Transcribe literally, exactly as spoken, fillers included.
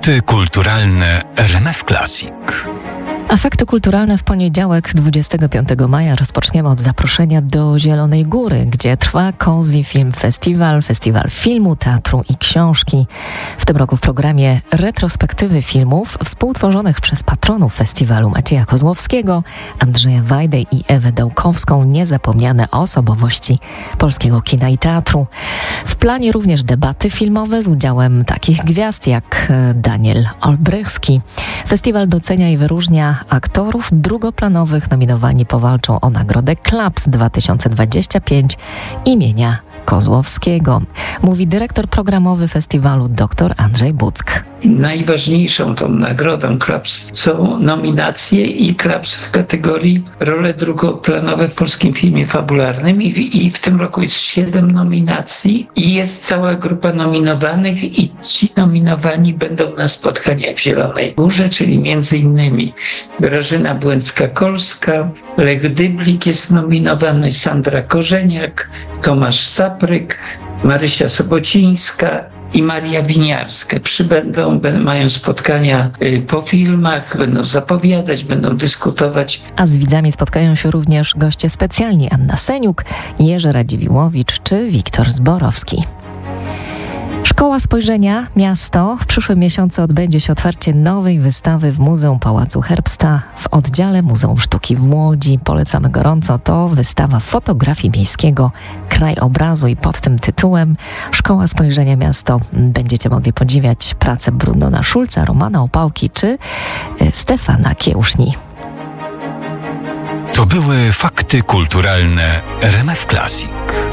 Fakty kulturalne R M F Classic. A fakty kulturalne w poniedziałek, dwudziestego piątego maja rozpoczniemy od zaproszenia do Zielonej Góry, gdzie trwa Cozy Film Festival, festiwal filmu, teatru i książki. W tym roku w programie retrospektywy filmów współtworzonych przez patronów festiwalu Macieja Kozłowskiego, Andrzeja Wajdę i Ewę Dałkowską, niezapomniane osobowości polskiego kina i teatru. W planie również debaty filmowe z udziałem takich gwiazd jak Daniel Olbrychski. Festiwal docenia i wyróżnia aktorów drugoplanowych. Nominowani powalczą o nagrodę Klaps dwa tysiące dwadzieścia pięć imienia Kozłowskiego, mówi dyrektor programowy festiwalu dr Andrzej Buck. Najważniejszą tą nagrodą Klaps są nominacje i Klaps w kategorii role drugoplanowe w polskim filmie fabularnym i w, i w tym roku jest siedem nominacji i jest cała grupa nominowanych i ci nominowani będą na spotkaniach w Zielonej Górze, czyli między innymi Grażyna Błęcka-Kolska, Lech Dyblik jest nominowany, Sandra Korzeniak, Tomasz Sapryk, Marysia Sobocińska i Maria Winiarska. Przybędą, mają spotkania po filmach, będą zapowiadać, będą dyskutować. A z widzami spotkają się również goście specjalni: Anna Seniuk, Jerzy Radziwiłowicz czy Wiktor Zborowski. Szkoła Spojrzenia Miasto. W przyszłym miesiącu odbędzie się otwarcie nowej wystawy w Muzeum Pałacu Herbsta w oddziale Muzeum Sztuki w Łodzi. Polecamy gorąco. To wystawa fotografii miejskiego krajobrazu i pod tym tytułem Szkoła Spojrzenia Miasto będziecie mogli podziwiać pracę Brunona Szulca, Romana Opałki czy Stefana Kiełszni. To były fakty kulturalne R M F Classic.